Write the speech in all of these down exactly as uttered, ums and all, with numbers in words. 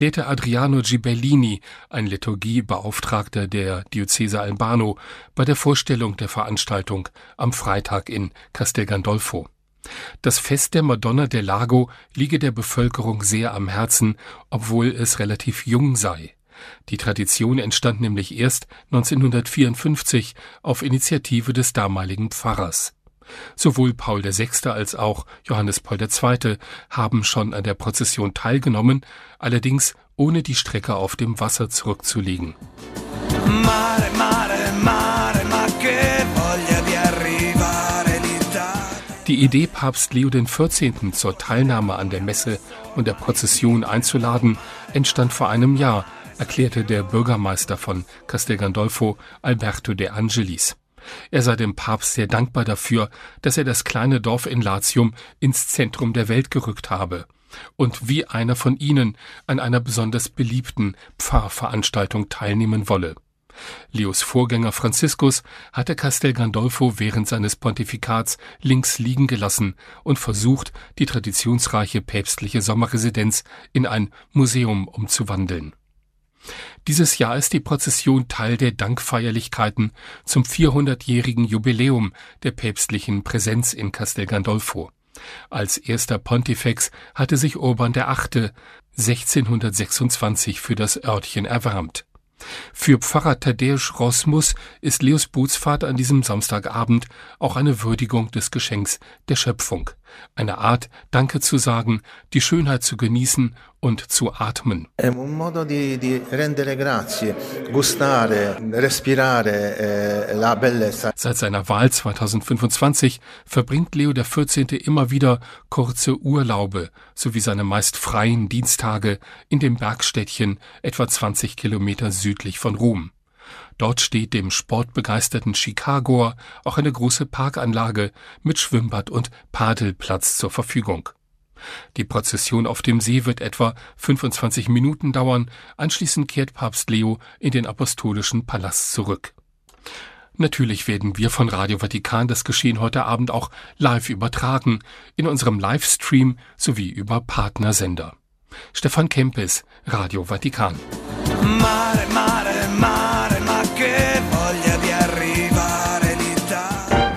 erklärte Adriano Ghibellini, ein Liturgiebeauftragter der Diözese Albano, bei der Vorstellung der Veranstaltung am Freitag in Castel Gandolfo. Das Fest der Madonna del Lago liege der Bevölkerung sehr am Herzen, obwohl es relativ jung sei. Die Tradition entstand nämlich erst neunzehnhundertvierundfünfzig auf Initiative des damaligen Pfarrers. Sowohl Paul der Sechste als auch Johannes Paul der Zweite haben schon an der Prozession teilgenommen, allerdings ohne die Strecke auf dem Wasser zurückzulegen. Mare, mare, mare, ma che voglia di arrivare l'Italia. Die Idee, Papst Leo der Vierzehnte zur Teilnahme an der Messe und der Prozession einzuladen, entstand vor einem Jahr, erklärte der Bürgermeister von Castel Gandolfo, Alberto De Angelis. Er sei dem Papst sehr dankbar dafür, dass er das kleine Dorf in Latium ins Zentrum der Welt gerückt habe und wie einer von ihnen an einer besonders beliebten Pfarrveranstaltung teilnehmen wolle. Leos Vorgänger Franziskus hatte Castel Gandolfo während seines Pontifikats links liegen gelassen und versucht, die traditionsreiche päpstliche Sommerresidenz in ein Museum umzuwandeln. Dieses Jahr ist die Prozession Teil der Dankfeierlichkeiten zum vierhundertjährigen Jubiläum der päpstlichen Präsenz in Castel Gandolfo. Als erster Pontifex hatte sich Urban der Achte sechzehnhundertsechsundzwanzig für das Örtchen erwärmt. Für Pfarrer Tadeusz Rosmus ist Leos Bootsfahrt an diesem Samstagabend auch eine Würdigung des Geschenks der Schöpfung. Eine Art, Danke zu sagen, die Schönheit zu genießen und zu atmen. Un modo di, di rendere grazie, gustare, respirare la bellezza. Seit seiner Wahl zweitausendfünfundzwanzig verbringt Leo der Vierzehnte immer wieder kurze Urlaube sowie seine meist freien Dienstage in dem Bergstädtchen etwa zwanzig Kilometer südlich von Rom. Dort steht dem sportbegeisterten Chicagoer auch eine große Parkanlage mit Schwimmbad und Padelplatz zur Verfügung. Die Prozession auf dem See wird etwa fünfundzwanzig Minuten dauern, anschließend kehrt Papst Leo in den apostolischen Palast zurück. Natürlich werden wir von Radio Vatikan das Geschehen heute Abend auch live übertragen, in unserem Livestream sowie über Partnersender. Stefan Kempes, Radio Vatikan. Mare, mare, mare, ma che voglia di arrivare l'Italia.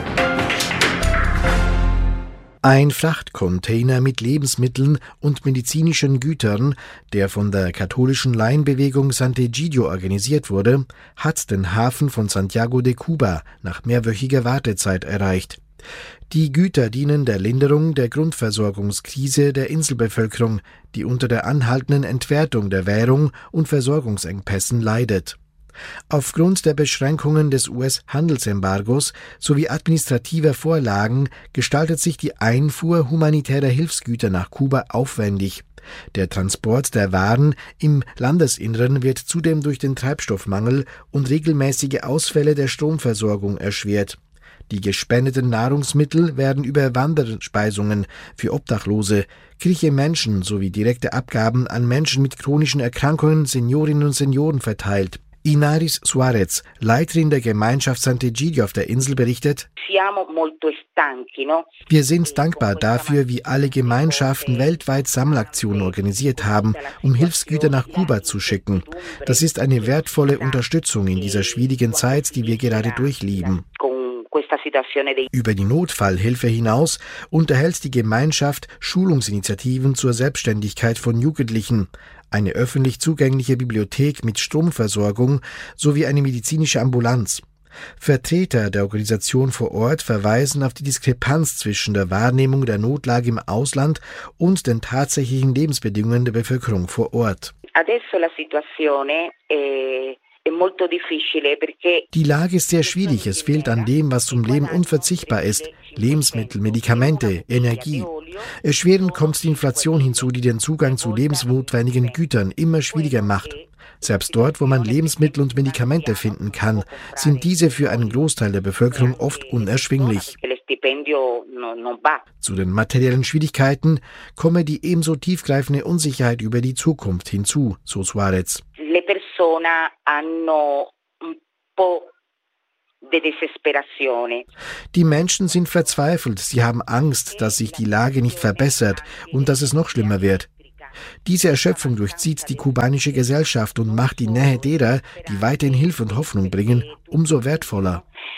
Ein Frachtcontainer mit Lebensmitteln und medizinischen Gütern, der von der katholischen Laienbewegung Sant'Egidio organisiert wurde, hat den Hafen von Santiago de Cuba nach mehrwöchiger Wartezeit erreicht. Die Güter dienen der Linderung der Grundversorgungskrise der Inselbevölkerung, die unter der anhaltenden Entwertung der Währung und Versorgungsengpässen leidet. Aufgrund der Beschränkungen des U S-Handelsembargos sowie administrativer Vorlagen gestaltet sich die Einfuhr humanitärer Hilfsgüter nach Kuba aufwendig. Der Transport der Waren im Landesinneren wird zudem durch den Treibstoffmangel und regelmäßige Ausfälle der Stromversorgung erschwert. Die gespendeten Nahrungsmittel werden über Wanderspeisungen für Obdachlose, kirchliche Menschen sowie direkte Abgaben an Menschen mit chronischen Erkrankungen, Seniorinnen und Senioren verteilt. Inaris Suarez, Leiterin der Gemeinschaft Sant'Egidio auf der Insel, berichtet: Wir sind dankbar dafür, wie alle Gemeinschaften weltweit Sammelaktionen organisiert haben, um Hilfsgüter nach Kuba zu schicken. Das ist eine wertvolle Unterstützung in dieser schwierigen Zeit, die wir gerade durchleben. Über die Notfallhilfe hinaus unterhält die Gemeinschaft Schulungsinitiativen zur Selbstständigkeit von Jugendlichen, eine öffentlich zugängliche Bibliothek mit Stromversorgung sowie eine medizinische Ambulanz. Vertreter der Organisation vor Ort verweisen auf die Diskrepanz zwischen der Wahrnehmung der Notlage im Ausland und den tatsächlichen Lebensbedingungen der Bevölkerung vor Ort. Die Lage ist sehr schwierig. Es fehlt an dem, was zum Leben unverzichtbar ist. Lebensmittel, Medikamente, Energie. Erschwerend kommt die Inflation hinzu, die den Zugang zu lebensnotwendigen Gütern immer schwieriger macht. Selbst dort, wo man Lebensmittel und Medikamente finden kann, sind diese für einen Großteil der Bevölkerung oft unerschwinglich. Zu den materiellen Schwierigkeiten komme die ebenso tiefgreifende Unsicherheit über die Zukunft hinzu, so Suarez. Die Menschen sind verzweifelt, sie haben Angst, dass sich die Lage nicht verbessert und dass es noch schlimmer wird. Diese Erschöpfung durchzieht die kubanische Gesellschaft und macht die Nähe derer, die weiterhin Hilfe und Hoffnung bringen, umso wertvoller.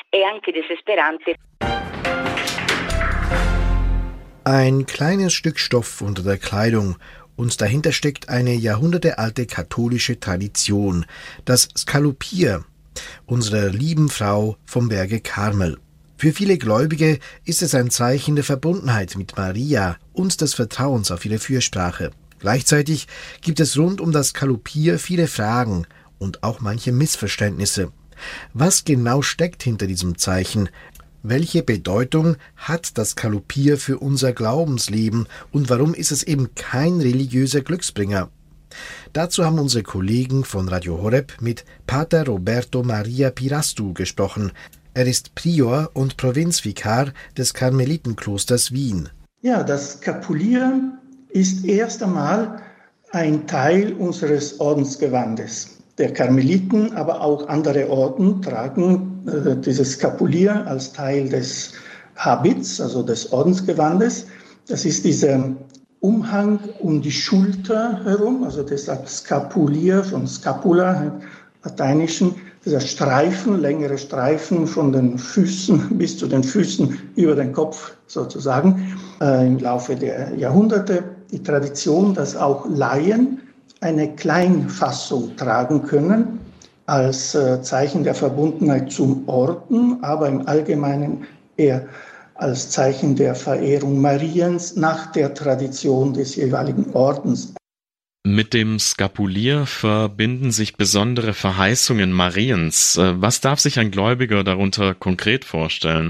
Ein kleines Stück Stoff unter der Kleidung und dahinter steckt eine jahrhundertealte katholische Tradition, das Skalupier, unserer lieben Frau vom Berge Karmel. Für viele Gläubige ist es ein Zeichen der Verbundenheit mit Maria und des Vertrauens auf ihre Fürsprache. Gleichzeitig gibt es rund um das Skalupier viele Fragen und auch manche Missverständnisse. Was genau steckt hinter diesem Zeichen? Welche Bedeutung hat das Skalupier für unser Glaubensleben und warum ist es eben kein religiöser Glücksbringer? Dazu haben unsere Kollegen von Radio Horeb mit Pater Roberto Maria Pirastu gesprochen. Er ist Prior und Provinzvikar des Karmelitenklosters Wien. Ja, das Skapulier ist erst einmal ein Teil unseres Ordensgewandes. Der Karmeliten, aber auch andere Orden tragen äh, dieses Skapulier als Teil des Habits, also des Ordensgewandes. Das ist dieser Umhang um die Schulter herum, also deshalb Skapulier von Scapula, lateinischen, dieser Streifen, längere Streifen von den Füßen bis zu den Füßen über den Kopf sozusagen. Äh, im Laufe der Jahrhunderte die Tradition, dass auch Laien eine Kleinfassung tragen können als äh, Zeichen der Verbundenheit zum Orden, aber im Allgemeinen eher als Zeichen der Verehrung Mariens nach der Tradition des jeweiligen Ordens. Mit dem Skapulier verbinden sich besondere Verheißungen Mariens. Was darf sich ein Gläubiger darunter konkret vorstellen?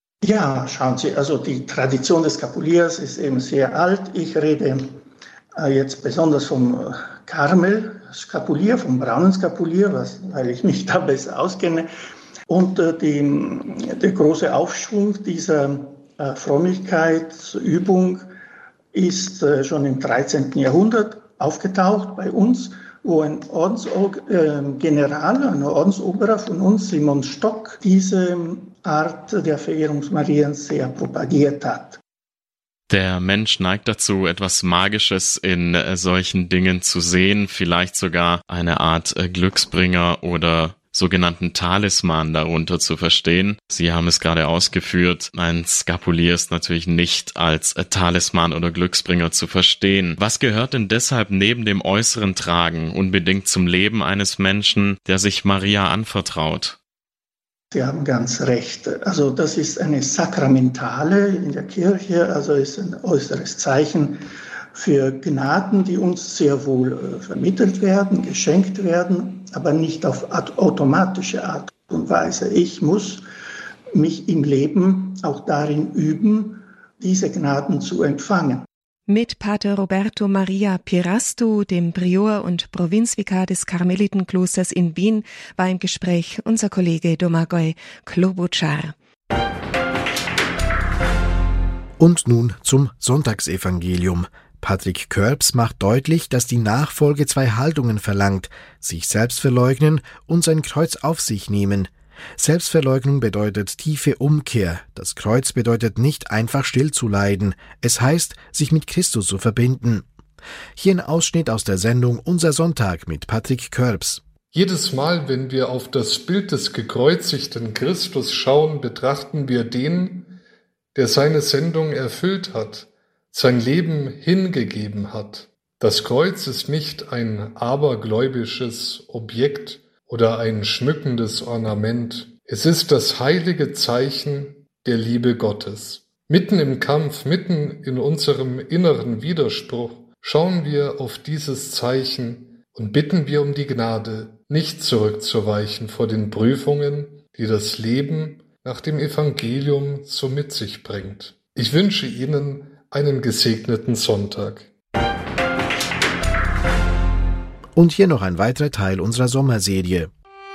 Ja, schauen Sie, also die Tradition des Skapuliers ist eben sehr alt. Ich rede äh, jetzt besonders vom äh, Karmel-Skapulier, vom braunen Skapulier, was, weil ich mich da besser auskenne. Und äh, die, der große Aufschwung dieser äh, Frömmigkeitsübung ist äh, schon im dreizehnten Jahrhundert aufgetaucht bei uns, wo ein Ordensgeneral, ein Ordensoberer von uns, Simon Stock, diese Art der Verehrung Mariens sehr propagiert hat. Der Mensch neigt dazu, etwas Magisches in solchen Dingen zu sehen, vielleicht sogar eine Art Glücksbringer oder sogenannten Talisman darunter zu verstehen. Sie haben es gerade ausgeführt, ein Skapulier ist natürlich nicht als Talisman oder Glücksbringer zu verstehen. Was gehört denn deshalb neben dem äußeren Tragen unbedingt zum Leben eines Menschen, der sich Maria anvertraut? Sie haben ganz recht. Also das ist eine Sakramentale in der Kirche, also ist ein äußeres Zeichen für Gnaden, die uns sehr wohl äh, vermittelt werden, geschenkt werden, aber nicht auf automatische Art und Weise. Ich muss mich im Leben auch darin üben, diese Gnaden zu empfangen. Mit Pater Roberto Maria Pirastu, dem Prior und Provinzvikar des Karmelitenklosters in Wien, war im Gespräch unser Kollege Domagoj Klobuchar. Und nun zum Sonntagsevangelium. Patrick Körbs macht deutlich, dass die Nachfolge zwei Haltungen verlangt: sich selbst verleugnen und sein Kreuz auf sich nehmen. Selbstverleugnung bedeutet tiefe Umkehr. Das Kreuz bedeutet nicht einfach still zu leiden. Es heißt, sich mit Christus zu verbinden. Hier ein Ausschnitt aus der Sendung Unser Sonntag mit Patrick Körbs. Jedes Mal, wenn wir auf das Bild des gekreuzigten Christus schauen, betrachten wir den, der seine Sendung erfüllt hat, sein Leben hingegeben hat. Das Kreuz ist nicht ein abergläubisches Objekt oder ein schmückendes Ornament. Es ist das heilige Zeichen der Liebe Gottes. Mitten im Kampf, mitten in unserem inneren Widerspruch, schauen wir auf dieses Zeichen und bitten wir um die Gnade, nicht zurückzuweichen vor den Prüfungen, die das Leben nach dem Evangelium so mit sich bringt. Ich wünsche Ihnen einen gesegneten Sonntag. Und hier noch ein weiterer Teil unserer Sommerserie.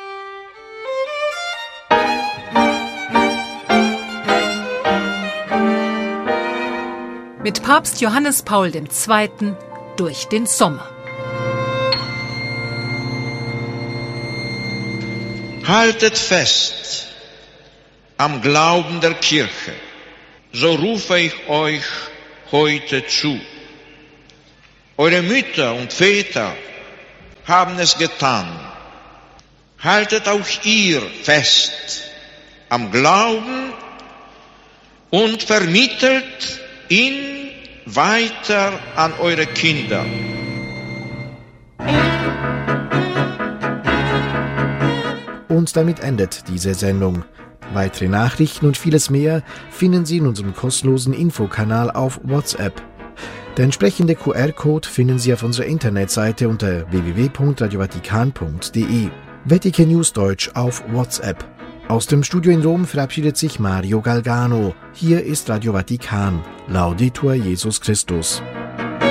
Mit Papst Johannes Paul der Zweite. durch den Sommer. Haltet fest am Glauben der Kirche, so rufe ich euch heute zu. Eure Mütter und Väter haben es getan. Haltet auch ihr fest am Glauben und vermittelt ihn weiter an eure Kinder. Und damit endet diese Sendung. Weitere Nachrichten und vieles mehr finden Sie in unserem kostenlosen Infokanal auf WhatsApp. Der entsprechende Q R-Code finden Sie auf unserer Internetseite unter w w w punkt radio vatikan punkt d e. Vatikan News Deutsch auf WhatsApp. Aus dem Studio in Rom verabschiedet sich Mario Galgano. Hier ist Radio Vatikan. Laudetur Jesus Christus.